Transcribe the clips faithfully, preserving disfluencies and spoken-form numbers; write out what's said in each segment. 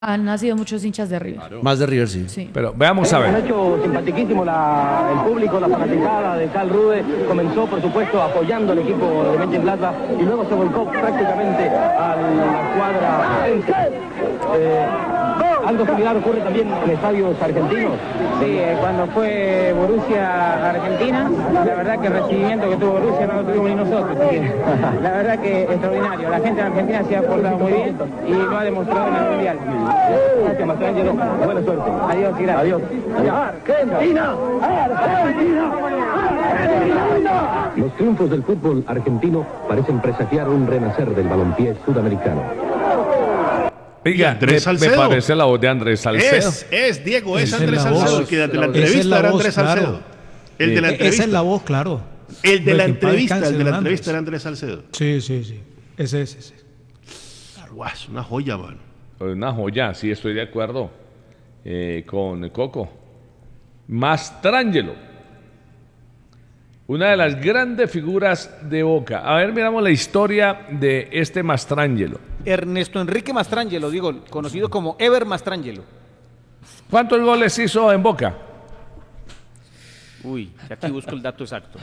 Han nacido muchos hinchas de River. Claro. Más de River, sí. sí. Pero veamos a ver. Un hecho simpaticísimo, la, el público, la fanaticada de Karl Rude comenzó, por supuesto, apoyando al equipo de Mönchengladbach y luego se volcó prácticamente a la cuadra. Eh, algo similar ocurre también en estadios argentinos. Sí, eh, cuando fue Borussia Argentina, la verdad que el recibimiento que tuvo Borussia no lo tuvimos ni nosotros. Así que, la verdad que extraordinario. La gente en Argentina se ha portado muy bien y lo ha demostrado en el Mundial. Gracias, Mastrangelo. Buena suerte. Adiós y gracias. Adiós. Adiós. Argentina, Argentina, Argentina. Los triunfos del fútbol argentino parecen presagiar un renacer del balompié sudamericano. Oiga, Andrés me, me Salcedo. parece la voz de Andrés Salcedo. Es, es, Diego, es Esa es Andrés la voz. Salcedo, el que de la Esa es entrevista la era voz, Andrés claro. Salcedo. El de la E- entrevista. Esa es la voz, claro. El de la Del que entrevista, padezca el de la Hernández. entrevista era Andrés Salcedo. Sí, sí, sí. Ese es ese. Guau, es una joya, mano. Una joya, sí, estoy de acuerdo eh, con Coco. Mastrangelo, una de las grandes figuras de Boca. A ver, miramos la historia de este Mastrangelo. Ernesto Enrique Mastrangelo, digo, conocido como Ever Mastrangelo. ¿Cuántos goles hizo en Boca? Uy, aquí busco el dato exacto.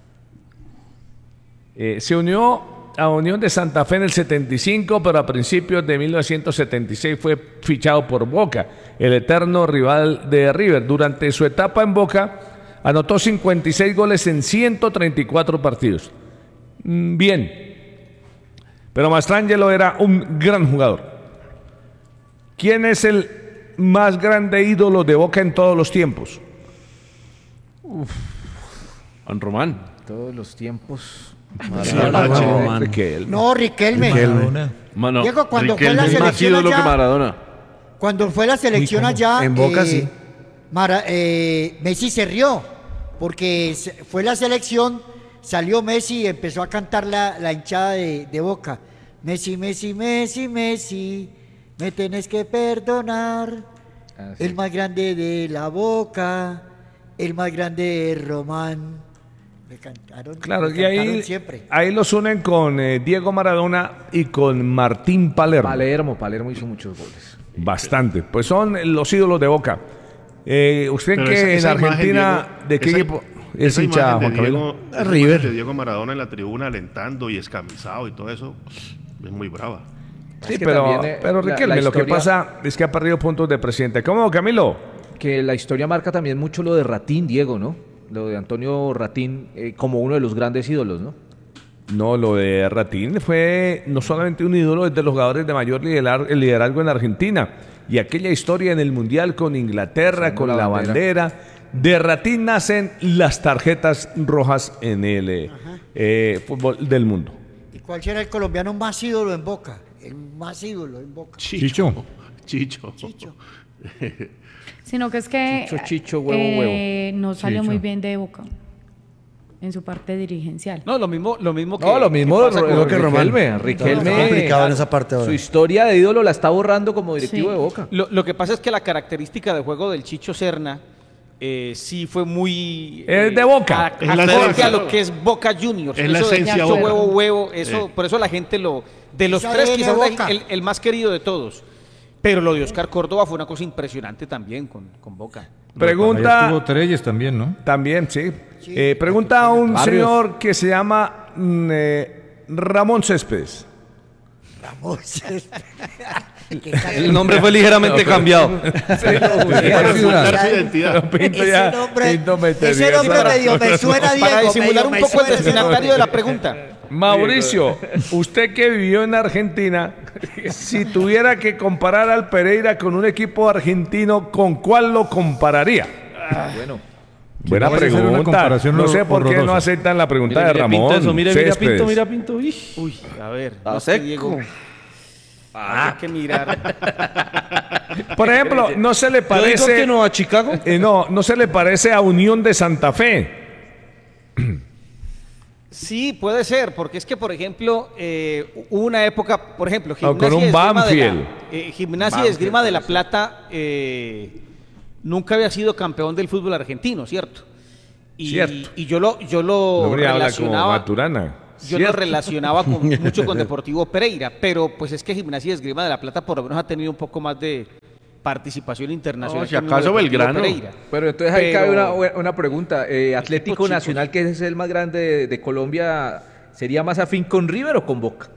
Eh, se unió a Unión de Santa Fe en el setenta y cinco, pero a principios de mil novecientos setenta y seis fue fichado por Boca, el eterno rival de River. Durante su etapa en Boca, anotó cincuenta y seis goles en ciento treinta y cuatro partidos. Mm, Bien, pero Mastrangelo era un gran jugador. ¿Quién es el más grande ídolo de Boca en todos los tiempos? Juan Román. Todos los tiempos. Sí, Maradona. Román. Román. Riquelme. No, Riquelme. Maradona. Mano, Diego, cuando fue Riquelme la es más selección ídolo allá- que Maradona. Cuando fue la selección ¿cómo? allá, En Boca, eh, sí. Mara- eh, Messi se rió, porque se- fue la selección, salió Messi y empezó a cantar la, la hinchada de, de Boca. Messi, Messi, Messi, Messi, me tenés que perdonar, Ah, sí. el más grande de la Boca, el más grande de Román. Me cantaron, Claro, me y ahí, cantaron siempre. ahí los unen con eh, Diego Maradona y con Martín Palermo. Palermo, Palermo hizo muchos goles. Bastante. Pues son los ídolos de Boca. Eh, ¿Usted Pero que esa- en esa imagen, Argentina, Diego, de qué esa- equipo es esa hincha, imagen de Juan Camilo? Diego- esa imagen River. de Diego Maradona en la tribuna alentando y escamizado y todo eso es muy brava. Sí, Es que pero, también, eh, pero la- Riquelme, la lo que historia- pasa es que ha perdido puntos de presidente. ¿Cómo, Camilo? Que la historia marca también mucho lo de Ratín, Diego, ¿no? Lo de Antonio Ratín eh, como uno de los grandes ídolos, ¿no? No, lo de Ratín fue no solamente un ídolo, es de los jugadores de mayor liderar- liderazgo en Argentina. Y aquella historia en el Mundial con Inglaterra, Usando con la, la bandera. bandera. De Ratín nacen las tarjetas rojas en el eh, eh, fútbol del mundo. ¿Y cuál será el colombiano más ídolo en Boca? El más ídolo en Boca. Chicho. Chicho. Chicho. Sino que es que Chicho, chicho, huevo, eh, no salió Chicho. muy bien de Boca en su parte dirigencial. No, lo mismo, lo mismo que. No, lo mismo que pasa Ro- con lo que Riquelme. Riquelme. Riquelme, Está complicado en esa parte ahora. su historia de ídolo la está borrando como directivo Sí. de Boca. Lo, lo que pasa es que la característica de juego del Chicho Serna eh, sí fue muy. Es de Boca. a- Es la acorde esencia. a lo que es Boca Juniors. Es la Eso de esencia Chicho, Boca. huevo, huevo. Eso, Eh. Por eso la gente lo. De los Esa tres, viene quizás Boca. el, el más querido de todos. Pero lo de Oscar Córdoba fue una cosa impresionante también con, con Boca. Allá Pregunta. estuvo Treyes también, ¿no? También, sí. Sí, Eh, pregunta a un Barrios. señor que se llama mm, eh, Ramón Céspedes. Ramón Céspedes. Qué El nombre fue ligeramente cambiado. Para ocultar su identidad. Pinto Ese ya- nombre, Pinto metería ese nombre esa- medio me suena, Diego. Para disimular medio un me poco el suena ese destinatario de la nombre. pregunta. Mauricio, usted que vivió en Argentina, si tuviera que comparar al Pereira con un equipo argentino, ¿con cuál lo compararía? Bueno, Buena vaya a hacer una pregunta. comparación No sé por qué horrorosa. no aceptan la pregunta Mira, de mira, Ramón. Pinto eso, mira, mira, Céspedes. Pinto, mira, Pinto. Uy. Uy, a ver. Está no es que seco. Diego- Hay que mirar. Por ejemplo, no se le Yo digo parece. que no a Chicago. eh, no, no se le parece a Unión de Santa Fe. Sí, puede ser, porque es que, por ejemplo, eh, hubo una época, por ejemplo, con Gimnasia un y Esgrima de la- Banfield. eh, Gimnasia y Esgrima de la Plata eh, nunca había sido campeón del fútbol argentino, ¿cierto? Y, Cierto. y yo lo, yo lo Hombre, habla como relacionaba. Maturana. yo lo relacionaba con, mucho con Deportivo Pereira, pero pues es que Gimnasia y Esgrima de la Plata por lo menos ha tenido un poco más de participación internacional. No, si acaso Belgrano. Pero entonces ahí Pero- cabe una, una pregunta. Eh, Atlético chicos. Nacional, que es el más grande de, de Colombia, ¿sería más afín con River o con Boca?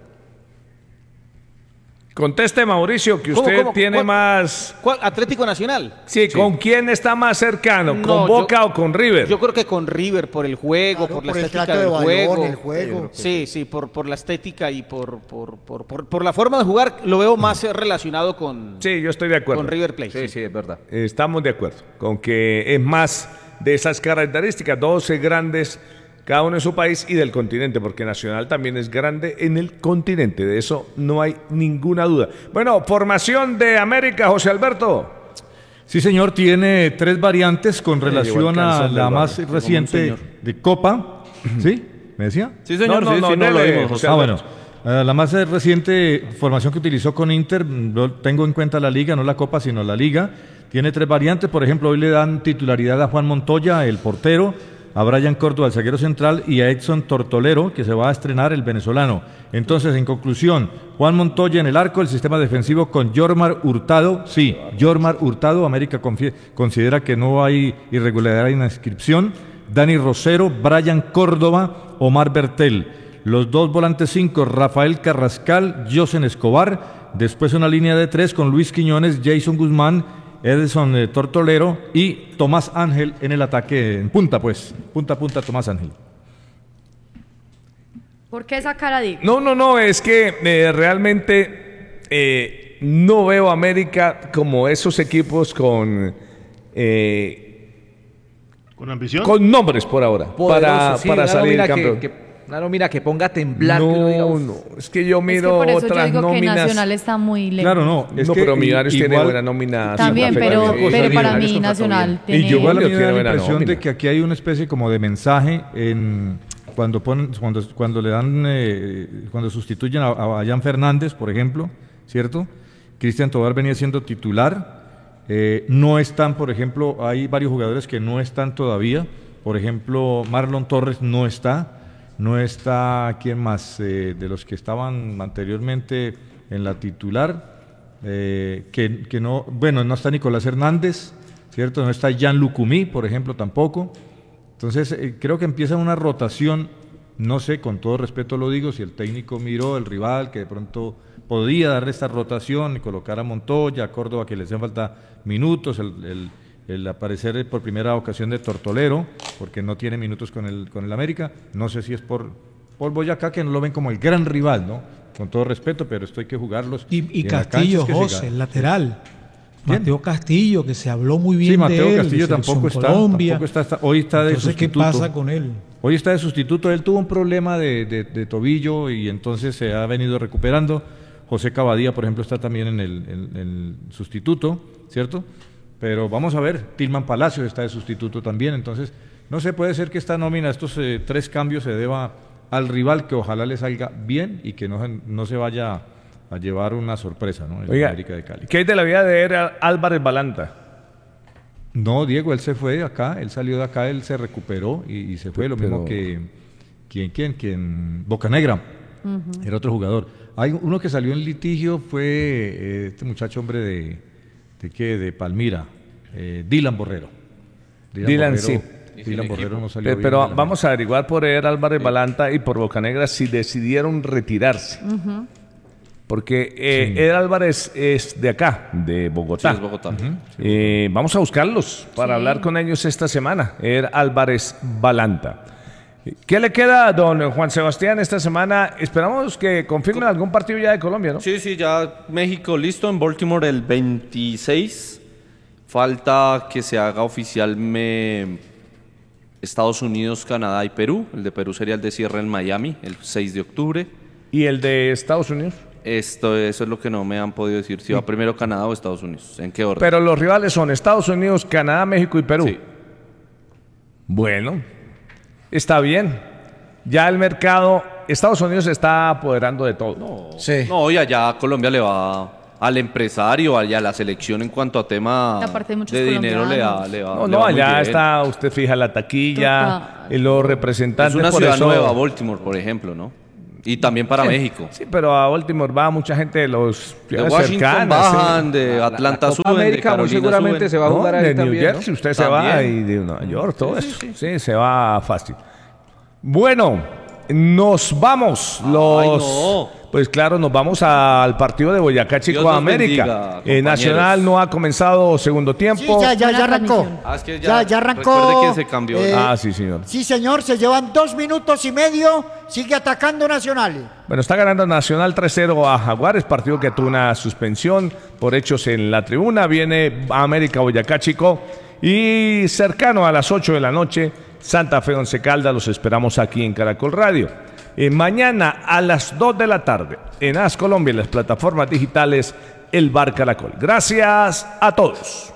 Conteste, Mauricio, que ¿Cómo, usted cómo? tiene ¿Cuál? más... ¿Cuál? Atlético Nacional. Sí, ¿con quién está más cercano? No, ¿Con yo- Boca o con River? Yo creo que con River, por el juego, Claro, por la por el estética trato de del balón, juego. el juego. Sí, sí, por, por la estética y por, por, por, por, por la forma de jugar, lo veo más eh, relacionado con, Sí, yo estoy de acuerdo. con River Plate. Sí, sí, es verdad. Estamos de acuerdo con que es más de esas características, doce grandes, cada uno en su país y del continente, porque Nacional también es grande en el continente, de eso no hay ninguna duda. Bueno, formación de América, José Alberto. Sí, señor, tiene tres variantes con llegó el relación a calzón la del más barrio, reciente señor. de Copa. ¿Sí? ¿Me decía? Sí, señor, No, no, sí, no, sí, no, lo dele, vimos. José Ah, bueno. Alberto. Eh, la más eh, reciente formación que utilizó con Inter, mm, yo tengo en cuenta la Liga, no la Copa, sino la Liga. Tiene tres variantes, por ejemplo, hoy le dan titularidad a Juan Montoya, el portero, a Brian Córdoba, el zaguero central, y a Edson Tortolero, que se va a estrenar, el venezolano. Entonces, en conclusión, Juan Montoya en el arco, el sistema defensivo con Yormar Hurtado. Sí, Yormar Hurtado, América confie- considera que no hay irregularidad en la inscripción. Dani Rosero, Brian Córdoba, Omar Bertel. Los dos volantes cinco, Rafael Carrascal, Josen Escobar. Después una línea de tres con Luis Quiñones, Jason Guzmán, Edson eh, Tortolero y Tomás Ángel en el ataque, en punta pues, punta a punta Tomás Ángel. ¿Por qué esa cara de... No, no, no, es que eh, realmente eh, no veo a América como esos equipos con... eh, ¿Con ambición? con nombres por ahora, para, Poderoso, sí, para una salir nómina campeón. Que, que, una nómina que ponga a temblar. que uno diga, No, "Uf". no, es que yo Es que miro por eso yo otras digo que nóminas. Nacional está muy lejos. Claro, no. Es no, que pero i- Millonarios tiene igual- buena nómina. También, sí, pero, Rafael, cosa, pero para Millonarios mí contrató Nacional bien. tiene... Y yo Igual a mí Julio me da tiene la buena impresión de nómina. que aquí hay una especie como de mensaje en cuando ponen cuando cuando le dan eh, cuando sustituyen a, a Jan Fernández, por ejemplo, ¿cierto? Cristian Tobar venía siendo titular. Eh, no están, por ejemplo, hay varios jugadores que no están todavía. Por ejemplo, Marlon Torres no está. No está, ¿quién más? Eh, de los que estaban anteriormente en la titular. Eh, que, que no, bueno, no está Nicolás Hernández, ¿cierto? No está Jan Lucumí, por ejemplo, tampoco. Entonces, eh, creo que empieza una rotación, no sé, con todo respeto lo digo, si el técnico miró el rival, que de pronto podía darle esta rotación y colocar a Montoya, a Córdoba, que le hacen falta minutos, el, el, el aparecer por primera ocasión de Tortolero, porque no tiene minutos con el, con el América. No sé si es por, por Boyacá, que no lo ven como el gran rival, ¿no? Con todo respeto, pero esto hay que jugarlos. Y, y en la Castillo, cancha es que se José, gana. el lateral. ¿Quién? Mateo Castillo, que se habló muy bien Sí, Mateo de él, Castillo de tampoco Selección está, Colombia. tampoco está, está- hoy está de Entonces, ¿qué sustituto. pasa con él? Hoy está de sustituto, él tuvo un problema de, de- de tobillo y entonces se ha venido recuperando. José Cavadía, por ejemplo, está también en el, en- en el sustituto, ¿cierto? Pero vamos a ver, Tilman Palacios está de sustituto también, entonces no sé, puede ser que esta nómina, estos eh, tres cambios se deba al rival, que ojalá le salga bien y que no, se- no se vaya a llevar una sorpresa, ¿no? El Oiga, América de Cali. ¿qué hay de la vida de Era- Álvarez Balanta? No, Diego, él se fue de acá, él salió de acá, él se recuperó y, y se fue, lo mismo Pero- que ¿quién, quién, quién? Bocanegra, era otro jugador. Hay uno que salió en litigio, fue eh, este muchacho hombre de, ¿de qué? De Palmira, eh, Dylan Borrero. Dylan, sí. Dylan Borrero no salió Pero, bien pero de la- vamos a averiguar por Eder Álvarez Balanta y por Bocanegra si decidieron retirarse. Porque eh, Sí. Eder Álvarez es de acá, de Bogotá. Sí, es Bogotá. Eh, vamos a buscarlos para Sí. hablar con ellos esta semana. Eder Álvarez Balanta. ¿Qué le queda a don Juan Sebastián esta semana? Esperamos que confirmen algún partido ya de Colombia, ¿no? Sí, sí, ya México listo en Baltimore el veintiséis. Falta que se haga oficial me- Estados Unidos, Canadá y Perú. El de Perú sería el de cierre en Miami el seis de octubre. ¿Y el de Estados Unidos? Esto, eso es lo que no me han podido decir. Si va primero Canadá o Estados Unidos. ¿En qué orden? Pero los rivales son Estados Unidos, Canadá, México y Perú. Sí. Bueno, está bien. Ya el mercado, Estados Unidos se está apoderando de todo. No, Sí. no, y allá Colombia le va al empresario y a la selección en cuanto a tema Y aparte hay muchos de dinero le va, colombianos. le va, No, le no, va muy allá bien. está, usted fija la taquilla, Total. y los Es representantes. una por ciudad eso- nueva, Baltimore, por ejemplo, ¿no? Y también para Sí, México. Sí, pero a Baltimore va mucha gente de los De Washington cercanas, bajan, sí. de La- la Atlanta Copa suben, de América muy Carolina seguramente suben. se va a No, jugar ahí de New también, Jersey ¿no? usted se va También. y de Nueva York, todo eso. Sí, se va fácil. Bueno, nos vamos. Los, Ay, no. Pues claro, nos vamos al partido de Boyacá Chico Dios los América. bendiga, Eh, compañeros. Nacional no ha comenzado segundo tiempo. Sí, ya, ya, ya arrancó. Ah, es que Ya, ya, ya arrancó. recuerde que se cambió. eh, Ah, sí, señor. Sí, señor, se llevan dos minutos y medio. Sigue atacando Nacional. Bueno, está ganando Nacional tres cero a Jaguares, partido que tuvo una suspensión por hechos en la tribuna. Viene América Boyacá Chico y cercano a las ocho de la noche, Santa Fe Once Caldas. Los esperamos aquí en Caracol Radio. Eh, mañana a las dos de la tarde en A S Colombia, en las plataformas digitales, el Bar Caracol. Gracias a todos.